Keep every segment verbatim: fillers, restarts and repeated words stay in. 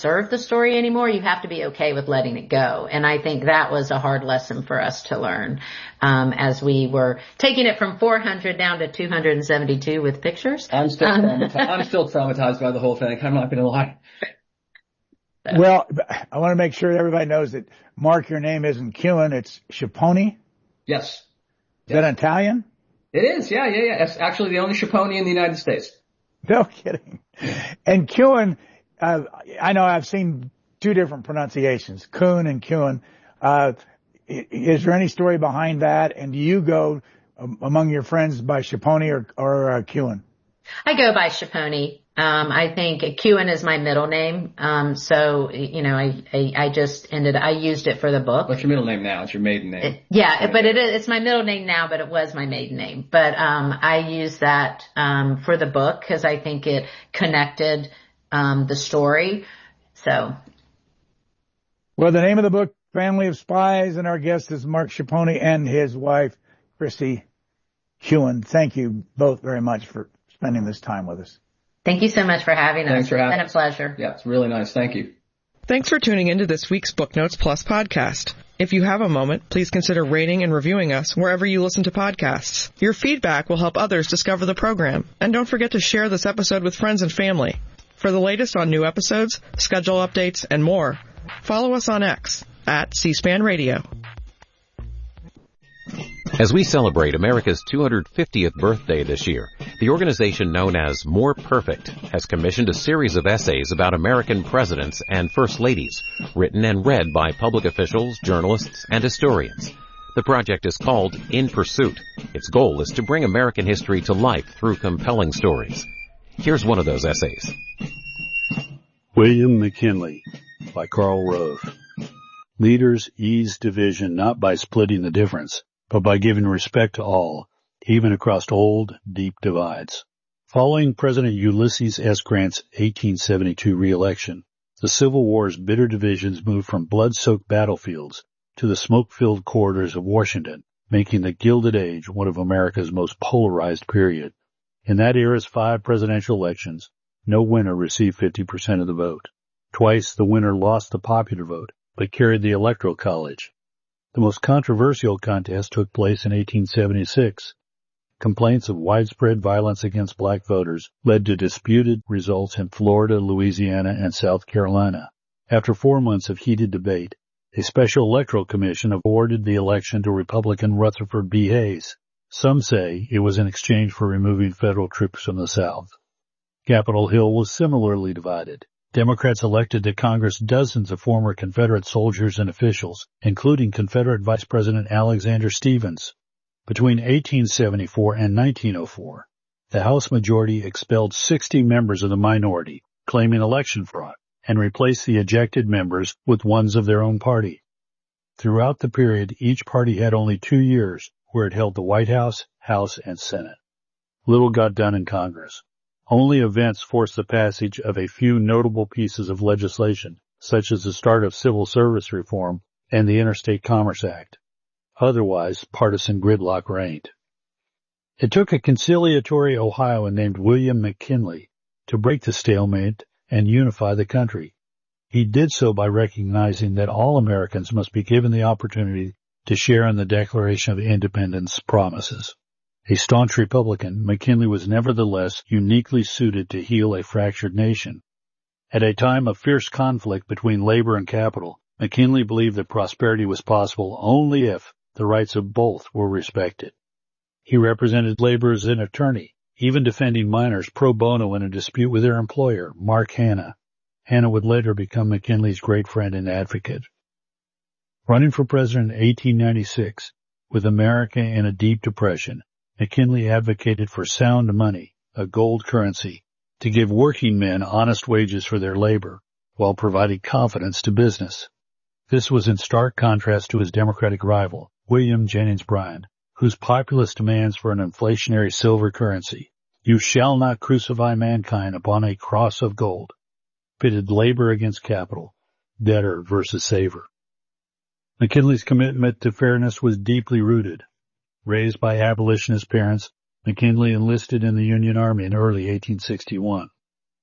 serve the story anymore. You have to be okay with letting it go. And I think that was a hard lesson for us to learn, um, as we were taking it from four hundred down to two hundred seventy-two with pictures. I'm still traumatized. I'm still traumatized by the whole thing. I'm not going to lie. So. Well, I want to make sure everybody knows that, Mark, your name isn't Kewen, it's Schiappone? Yes. Is yes. that Italian? It is, yeah, yeah, yeah. It's actually the only Schiappone in the United States. No kidding. And Kewen, uh, I know I've seen two different pronunciations, Kuhn and Kewen. Uh, is there any story behind that? And do you go um, among your friends by Schiappone or, or uh, Kewen? I go by Schiappone. Um, I think Kewen is my middle name. Um, so, you know, I, I, I just ended, I used it for the book. What's your middle name now? It's your maiden name. It, yeah, but it is, it's my middle name now, but it was my maiden name. But, um, I use that, um, for the book because I think it connected, um, the story. So. Well, the name of the book, Family of Spies, and our guest is Mark Schiappone and his wife, Christy Kewen. Thank you both very much for spending this time with us. Thank you so much for having us. Thanks for having us. It's been a pleasure. Yeah, it's really nice. Thank you. Thanks for tuning into this week's Booknotes Plus podcast. If you have a moment, please consider rating and reviewing us wherever you listen to podcasts. Your feedback will help others discover the program. And don't forget to share this episode with friends and family. For the latest on new episodes, schedule updates, and more, follow us on X at C-SPAN Radio. As we celebrate America's two hundred fiftieth birthday this year, the organization known as More Perfect has commissioned a series of essays about American presidents and first ladies, written and read by public officials, journalists, and historians. The project is called In Pursuit. Its goal is to bring American history to life through compelling stories. Here's one of those essays. William McKinley by Karl Rove. Leaders ease division not by splitting the difference, but by giving respect to all, even across old, deep divides. Following President Ulysses S. Grant's eighteen seventy-two re-election, the Civil War's bitter divisions moved from blood-soaked battlefields to the smoke-filled corridors of Washington, making the Gilded Age one of America's most polarized period. In that era's five presidential elections, no winner received fifty percent of the vote. Twice the winner lost the popular vote, but carried the Electoral College. The most controversial contest took place in eighteen seventy-six. Complaints of widespread violence against black voters led to disputed results in Florida, Louisiana, and South Carolina. After four months of heated debate, a special electoral commission awarded the election to Republican Rutherford B. Hayes. Some say it was in exchange for removing federal troops from the South. Capitol Hill was similarly divided. Democrats elected to Congress dozens of former Confederate soldiers and officials, including Confederate Vice President Alexander Stephens. Between eighteen seventy-four and nineteen oh four, the House majority expelled sixty members of the minority, claiming election fraud, and replaced the ejected members with ones of their own party. Throughout the period, each party had only two years where it held the White House, House, and Senate. Little got done in Congress. Only events forced the passage of a few notable pieces of legislation, such as the start of civil service reform and the Interstate Commerce Act. Otherwise, partisan gridlock reigned. It took a conciliatory Ohioan named William McKinley to break the stalemate and unify the country. He did so by recognizing that all Americans must be given the opportunity to share in the Declaration of Independence promises. A staunch Republican, McKinley was nevertheless uniquely suited to heal a fractured nation. At a time of fierce conflict between labor and capital, McKinley believed that prosperity was possible only if the rights of both were respected. He represented labor as an attorney, even defending miners pro bono in a dispute with their employer, Mark Hanna. Hanna would later become McKinley's great friend and advocate. Running for president in eighteen ninety-six, with America in a deep depression, McKinley advocated for sound money, a gold currency, to give working men honest wages for their labor, while providing confidence to business. This was in stark contrast to his Democratic rival, William Jennings Bryan, whose populist demands for an inflationary silver currency, "You shall not crucify mankind upon a cross of gold," pitted labor against capital, debtor versus saver. McKinley's commitment to fairness was deeply rooted. Raised by abolitionist parents, McKinley enlisted in the Union Army in early eighteen sixty-one.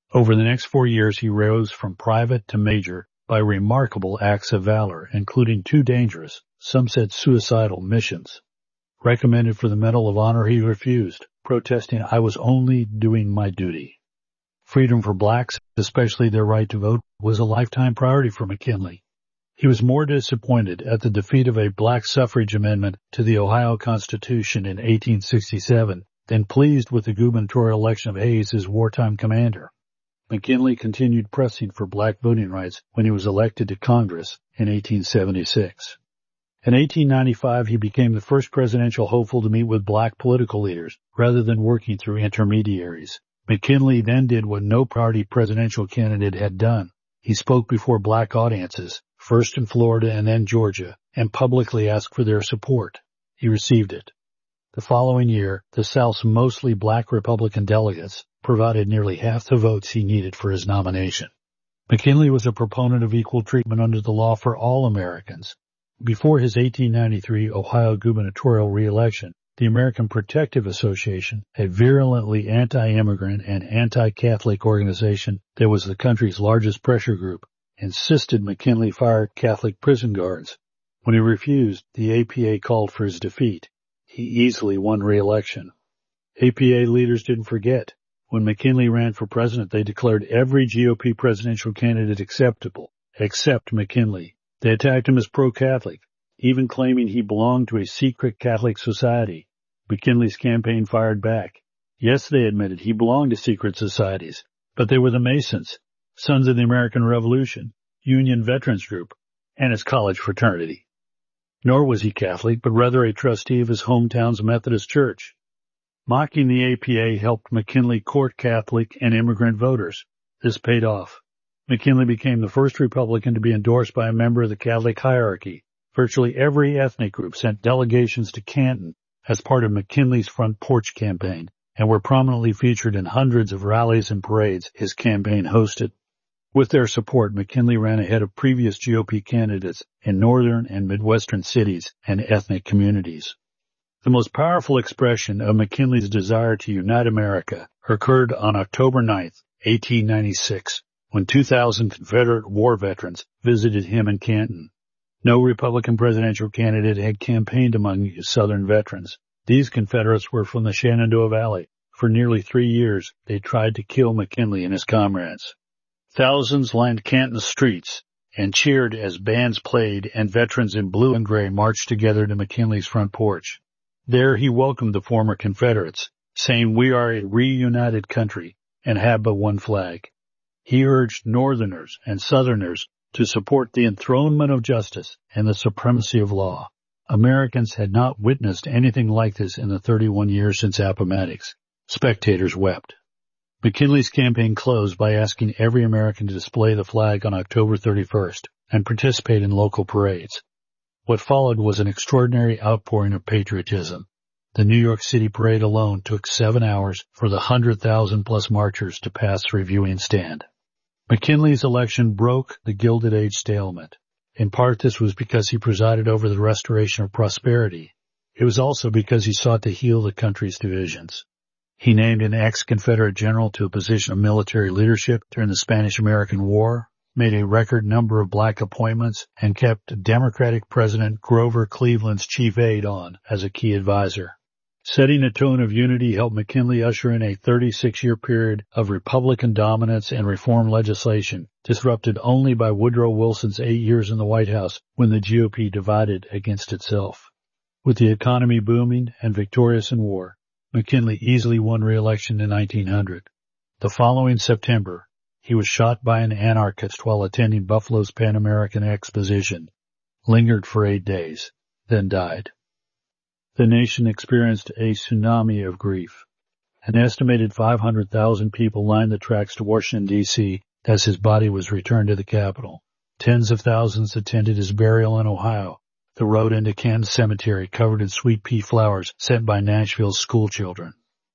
Over the next four years, he rose from private to major by remarkable acts of valor, including two dangerous, some said suicidal, missions. Recommended for the Medal of Honor, he refused, protesting, "I was only doing my duty." Freedom for blacks, especially their right to vote, was a lifetime priority for McKinley. He was more disappointed at the defeat of a black suffrage amendment to the Ohio Constitution in eighteen sixty-seven than pleased with the gubernatorial election of Hayes as wartime commander. McKinley continued pressing for black voting rights when he was elected to Congress in eighteen seventy-six. In eighteen ninety-five, he became the first presidential hopeful to meet with black political leaders rather than working through intermediaries. McKinley then did what no party presidential candidate had done. He spoke before black audiences, first in Florida and then Georgia, and publicly asked for their support. He received it. The following year, the South's mostly black Republican delegates provided nearly half the votes he needed for his nomination. McKinley was a proponent of equal treatment under the law for all Americans. Before his eighteen ninety-three Ohio gubernatorial re-election, the American Protective Association, a virulently anti-immigrant and anti-Catholic organization that was the country's largest pressure group, insisted McKinley fire Catholic prison guards. When he refused, the A P A called for his defeat. He easily won re-election. A P A leaders didn't forget. When McKinley ran for president, they declared every G O P presidential candidate acceptable, except McKinley. They attacked him as pro-Catholic, even claiming he belonged to a secret Catholic society. McKinley's campaign fired back. Yes, they admitted he belonged to secret societies, but they were the Masons, Sons of the American Revolution, Union Veterans Group, and his college fraternity. Nor was he Catholic, but rather a trustee of his hometown's Methodist Church. Mocking the A P A helped McKinley court Catholic and immigrant voters. This paid off. McKinley became the first Republican to be endorsed by a member of the Catholic hierarchy. Virtually every ethnic group sent delegations to Canton as part of McKinley's Front Porch campaign and were prominently featured in hundreds of rallies and parades his campaign hosted. With their support, McKinley ran ahead of previous G O P candidates in northern and midwestern cities and ethnic communities. The most powerful expression of McKinley's desire to unite America occurred on October ninth, eighteen ninety-six, when two thousand Confederate war veterans visited him in Canton. No Republican presidential candidate had campaigned among Southern veterans. These Confederates were from the Shenandoah Valley. For nearly three years, they tried to kill McKinley and his comrades. Thousands lined Canton's streets and cheered as bands played and veterans in blue and gray marched together to McKinley's front porch. There he welcomed the former Confederates, saying, "We are a reunited country and have but one flag." He urged Northerners and Southerners to support the enthronement of justice and the supremacy of law. Americans had not witnessed anything like this in the thirty-one years since Appomattox. Spectators wept. McKinley's campaign closed by asking every American to display the flag on October thirty-first and participate in local parades. What followed was an extraordinary outpouring of patriotism. The New York City parade alone took seven hours for the one hundred thousand plus marchers to pass the reviewing stand. McKinley's election broke the Gilded Age stalemate. In part, this was because he presided over the restoration of prosperity. It was also because he sought to heal the country's divisions. He named an ex-Confederate general to a position of military leadership during the Spanish-American War, made a record number of black appointments, and kept Democratic President Grover Cleveland's chief aide on as a key advisor. Setting a tone of unity helped McKinley usher in a thirty-six year period of Republican dominance and reform legislation, disrupted only by Woodrow Wilson's eight years in the White House when the G O P divided against itself. With the economy booming and victorious in war, McKinley easily won re-election in nineteen hundred. The following September, he was shot by an anarchist while attending Buffalo's Pan American Exposition, lingered for eight days, then died. The nation experienced a tsunami of grief. An estimated five hundred thousand people lined the tracks to Washington, D C as his body was returned to the capital. Tens of thousands attended his burial in Ohio, the road into Canton Cemetery covered in sweet pea flowers sent by Nashville's schoolchildren.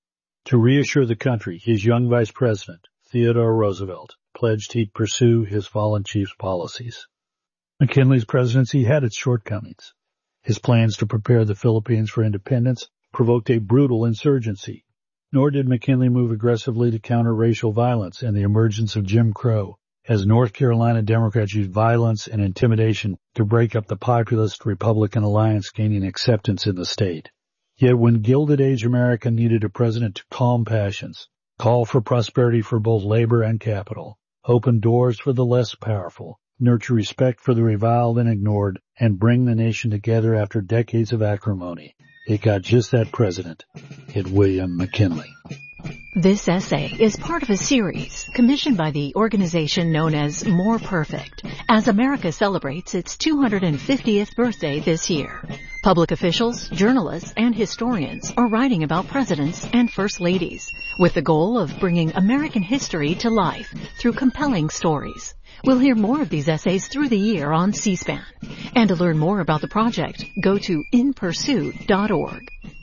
To reassure the country, his young vice president, Theodore Roosevelt, pledged he'd pursue his fallen chief's policies. McKinley's presidency had its shortcomings. His plans to prepare the Philippines for independence provoked a brutal insurgency. Nor did McKinley move aggressively to counter racial violence and the emergence of Jim Crow, as North Carolina Democrats used violence and intimidation to break up the populist-Republican alliance gaining acceptance in the state. Yet when Gilded Age America needed a president to calm passions, call for prosperity for both labor and capital, open doors for the less powerful, nurture respect for the reviled and ignored, and bring the nation together after decades of acrimony, it got just that president, hit William McKinley. This essay is part of a series commissioned by the organization known as More Perfect, as America celebrates its two hundred fiftieth birthday this year. Public officials, journalists, and historians are writing about presidents and first ladies, with the goal of bringing American history to life through compelling stories. We'll hear more of these essays through the year on C-SPAN. And to learn more about the project, go to in pursuit dot org.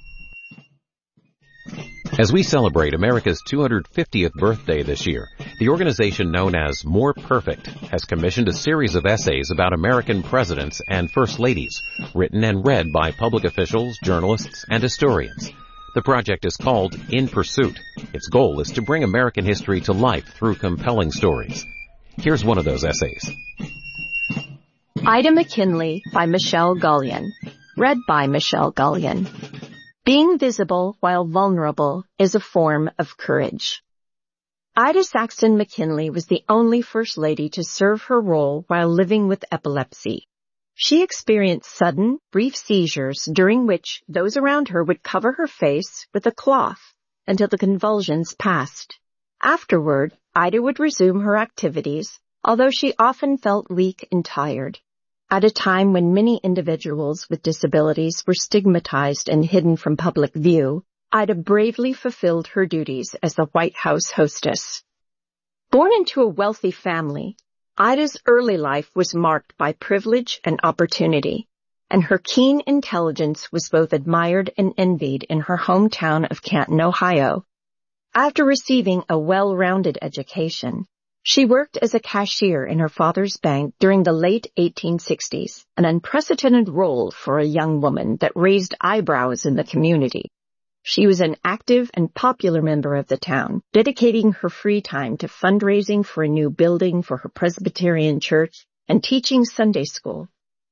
As we celebrate America's two hundred fiftieth birthday this year, the organization known as More Perfect has commissioned a series of essays about American presidents and first ladies, written and read by public officials, journalists, and historians. The project is called In Pursuit. Its goal is to bring American history to life through compelling stories. Here's one of those essays. Ida McKinley by Michelle Gullion. Read by Michelle Gullion. Being visible while vulnerable is a form of courage. Ida Saxton McKinley was the only First Lady to serve her role while living with epilepsy. She experienced sudden, brief seizures during which those around her would cover her face with a cloth until the convulsions passed. Afterward, Ida would resume her activities, although she often felt weak and tired. At a time when many individuals with disabilities were stigmatized and hidden from public view, Ida bravely fulfilled her duties as the White House hostess. Born into a wealthy family, Ida's early life was marked by privilege and opportunity, and her keen intelligence was both admired and envied in her hometown of Canton, Ohio. After receiving a well-rounded education, she worked as a cashier in her father's bank during the late eighteen sixties, an unprecedented role for a young woman that raised eyebrows in the community. She was an active and popular member of the town, dedicating her free time to fundraising for a new building for her Presbyterian church and teaching Sunday school.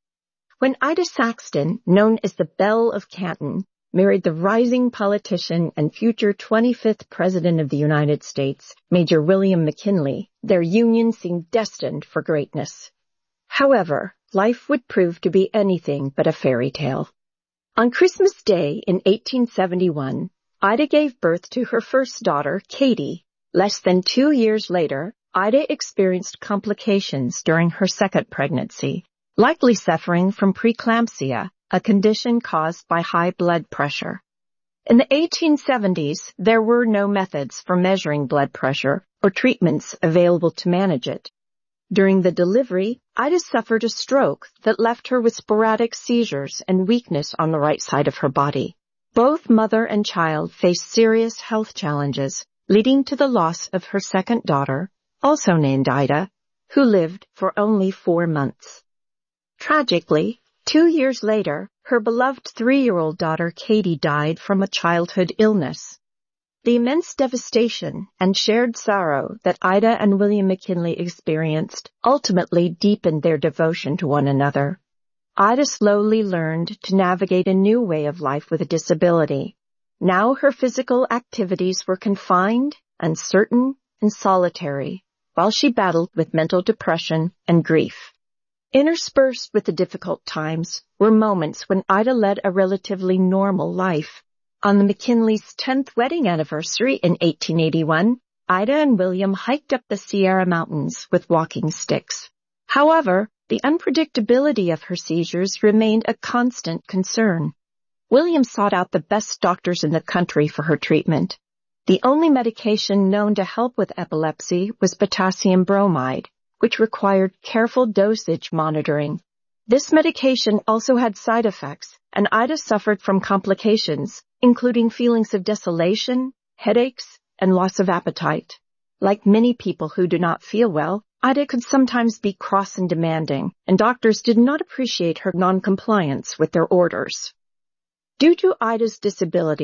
When Ida Saxton, known as the Belle of Canton, married the rising politician and future twenty-fifth President of the United States, Major William McKinley, their union seemed destined for greatness. However, life would prove to be anything but a fairy tale. On Christmas Day in eighteen seventy-one, Ida gave birth to her first daughter, Katie. Less than two years later, Ida experienced complications during her second pregnancy, likely suffering from preeclampsia, a condition caused by high blood pressure. In the eighteen seventies, there were no methods for measuring blood pressure or treatments available to manage it. During the delivery, Ida suffered a stroke that left her with sporadic seizures and weakness on the right side of her body. Both mother and child faced serious health challenges, leading to the loss of her second daughter, also named Ida, who lived for only four months. Tragically, two years later, her beloved three-year-old daughter Katie died from a childhood illness. The immense devastation and shared sorrow that Ida and William McKinley experienced ultimately deepened their devotion to one another. Ida slowly learned to navigate a new way of life with a disability. Now her physical activities were confined, uncertain, and solitary, while she battled with mental depression and grief. Interspersed with the difficult times were moments when Ida led a relatively normal life. On the McKinleys' tenth wedding anniversary in eighteen eighty-one, Ida and William hiked up the Sierra Mountains with walking sticks. However, the unpredictability of her seizures remained a constant concern. William sought out the best doctors in the country for her treatment. The only medication known to help with epilepsy was potassium bromide, which required careful dosage monitoring. This medication also had side effects, and Ida suffered from complications, including feelings of desolation, headaches, and loss of appetite. Like many people who do not feel well, Ida could sometimes be cross and demanding, and doctors did not appreciate her noncompliance with their orders. Due to Ida's disabilities,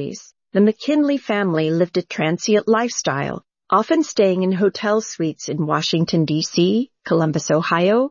the McKinley family lived a transient lifestyle, often staying in hotel suites in Washington, D C, Columbus, Ohio,